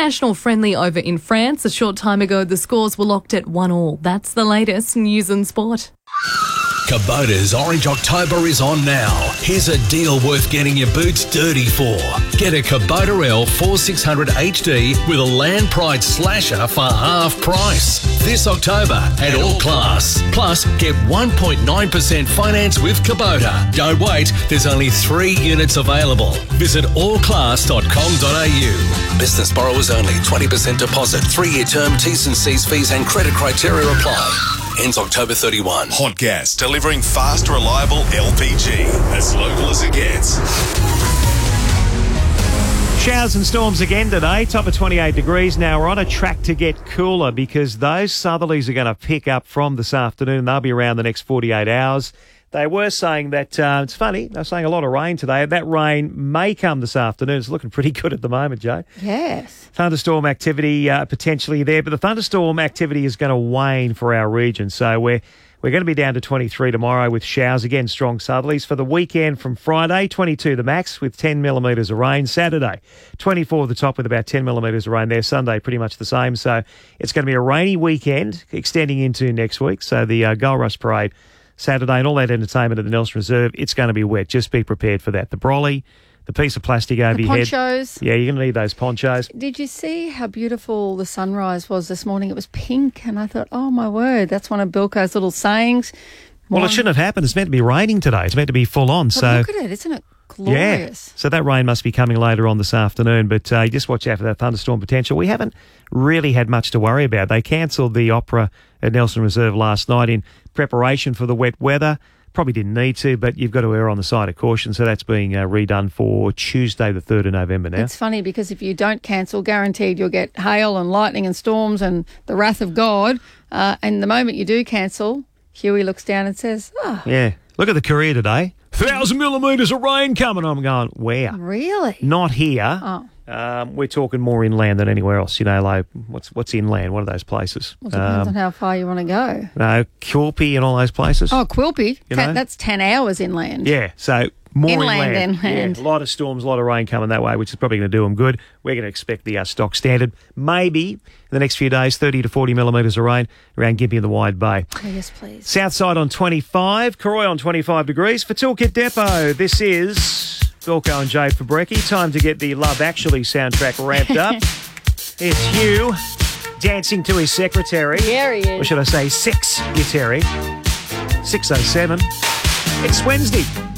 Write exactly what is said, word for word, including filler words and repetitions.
international friendly over in France. A short time ago, the scores were locked at one all. That's the latest news and sport. Kubota's Orange October is on now. Here's a deal worth getting your boots dirty for. Get a Kubota L forty-six hundred H D with a Land Pride slasher for half price this October at All Class. Plus, get one point nine percent finance with Kubota. Don't wait, there's only three units available. Visit all class dot com dot a u. Business borrowers only. twenty percent deposit. Three-year term. T's and C's fees and credit criteria apply. Ends October thirty-first. Hot Gas, delivering fast, reliable L P G. As local as it gets. Showers and storms again today, top of twenty-eight degrees. Now we're on a track to get cooler because those southerlies are going to pick up from this afternoon. They'll be around the next forty-eight hours. They were saying that, uh, it's funny, they're saying a lot of rain today. That rain may come this afternoon. It's looking pretty good at the moment, Joe. Yes. Thunderstorm activity uh, potentially there, but the thunderstorm activity is going to wane for our region. So we're We're going to be down to twenty-three tomorrow with showers. Again, strong southerlies. For the weekend from Friday, twenty-two the max with ten millimetres of rain. Saturday, twenty-four the top with about ten millimetres of rain there. Sunday, pretty much the same. So it's going to be a rainy weekend extending into next week. So the uh, Gold Rush Parade Saturday and all that entertainment at the Nelson Reserve, it's going to be wet. Just be prepared for that. The brolly, the piece of plastic over the your head. ponchos. Yeah, you're going to need those ponchos. Did you see how beautiful the sunrise was this morning? It was pink, and I thought, oh, my word, that's one of Bilko's little sayings. Well, one... it shouldn't have happened. It's meant to be raining today. It's meant to be full on. But so look at it. Isn't it glorious? Yeah. So that rain must be coming later on this afternoon, but uh, just watch out for that thunderstorm potential. We haven't really had much to worry about. They cancelled the opera at Nelson Reserve last night in preparation for the wet weather. Probably didn't need to, but you've got to err on the side of caution. So that's being uh, redone for Tuesday, the third of November now. It's funny because if you don't cancel, guaranteed you'll get hail and lightning and storms and the wrath of God. Uh, and the moment you do cancel, Huey looks down and says, oh. Yeah. Look at the Courier today. Thousand millimetres of rain coming. I'm going, where? Really? Not here. Oh. Um, we're talking more inland than anywhere else. You know, like what's what's inland? What are those places? Well, it depends um, on how far you want to go. No, Quilpie and all those places. Oh, Quilpie. You Ten, know? that's ten hours inland. Yeah, so more inland. inland. inland. Yeah, a lot of storms, a lot of rain coming that way, which is probably going to do them good. We're going to expect the uh, stock standard. Maybe in the next few days, thirty to forty millimetres of rain around Gympie and the Wide Bay. Oh, yes, please. Southside on twenty-five, Cooroy on twenty-five degrees. For Toolkit Depot, this is Bilko and Jay Fabrecki. Time to get the Love Actually soundtrack ramped up. It's Hugh dancing to his secretary. There he is. Or should I say, six-guitary. six oh seven. It's Wednesday.